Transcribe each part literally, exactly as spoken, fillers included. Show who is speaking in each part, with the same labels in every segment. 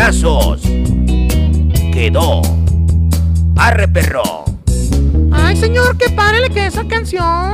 Speaker 1: Nicolazos quedó. Arre, perro.
Speaker 2: Ay, señor, qué padre le queda esa canción.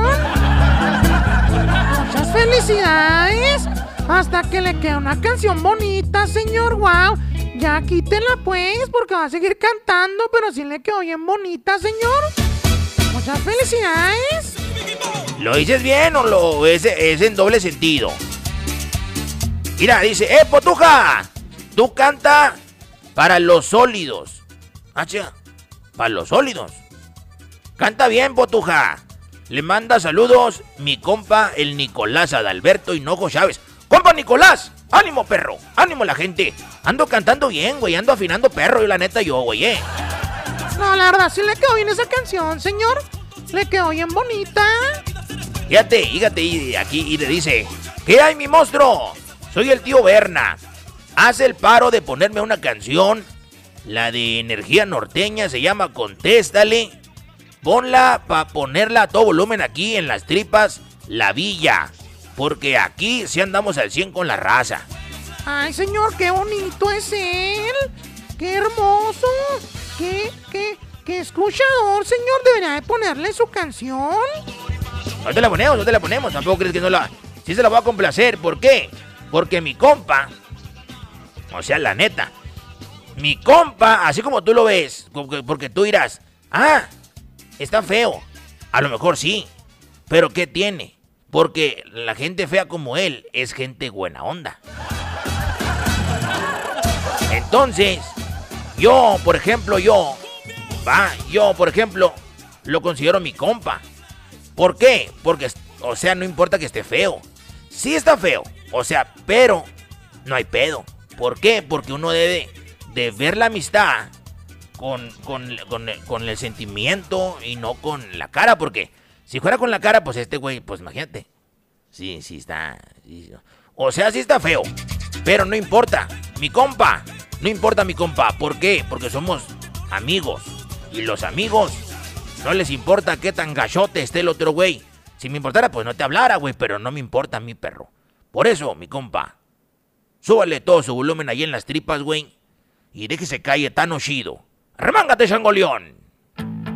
Speaker 2: Muchas felicidades. Hasta que le queda una canción bonita, señor. Wow. Ya quítela pues, porque va a seguir cantando, pero sí le quedó bien bonita, señor. Muchas felicidades.
Speaker 1: ¿Lo dices bien o lo es, es en doble sentido? Mira, dice, ¡eh, Potuja! Tú canta para los sólidos. Ah, chica, para los sólidos. Canta bien, Potuja. Le manda saludos mi compa, el Nicolás Adalberto Hinojo Chávez. ¡Compa Nicolás! ¡Ánimo, perro! ¡Ánimo la gente! Ando cantando bien, güey. Ando afinando perro, y la neta yo, güey, eh.
Speaker 2: No, la verdad, sí le quedó bien esa canción, señor. Le quedó bien bonita.
Speaker 1: Fíjate, fíjate, y aquí y le dice, ¿qué hay, mi monstruo? Soy el tío Berna. Haz el paro de ponerme una canción. La de Energía Norteña se llama Contéstale. Ponla para ponerla a todo volumen aquí en las tripas, La Villa. Porque aquí sí andamos al cien con la raza.
Speaker 2: Ay, señor, qué bonito es él. Qué hermoso. Qué, qué, qué escuchador, señor. Debería de ponerle su canción.
Speaker 1: No te la ponemos, no te la ponemos. Tampoco crees que no la... Sí se la voy a complacer. ¿Por qué? Porque mi compa, o sea, la neta, mi compa, así como tú lo ves, porque tú dirás, ah, está feo. A lo mejor sí, pero ¿qué tiene? Porque la gente fea como él es gente buena onda. Entonces, yo, por ejemplo, yo, va, yo, por ejemplo, lo considero mi compa. ¿Por qué? Porque, o sea, no importa que esté feo. Sí está feo, o sea, pero no hay pedo. ¿Por qué? Porque uno debe de ver la amistad con, con, con, con el sentimiento y no con la cara. Porque si fuera con la cara, pues este güey, pues imagínate. Sí, sí está. Sí, o sea, sí está feo, pero no importa. Mi compa, no importa mi compa. ¿Por qué? Porque somos amigos. Y los amigos no les importa qué tan gachote esté el otro güey. Si me importara, pues no te hablara, güey, pero no me importa a mi perro. Por eso, mi compa, súbale todo su volumen ahí en las tripas, güey, y déjese calle tan chido. ¡Remángate, changoleón!